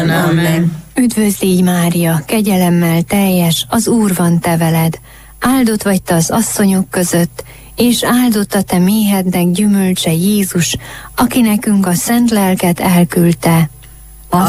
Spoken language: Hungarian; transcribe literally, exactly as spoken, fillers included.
Amen. Üdvözlégy Mária, kegyelemmel teljes, az Úr van te veled. Áldott vagy te az asszonyok között, és áldott a te méhednek gyümölcse Jézus, aki nekünk a szent lelket elküldte.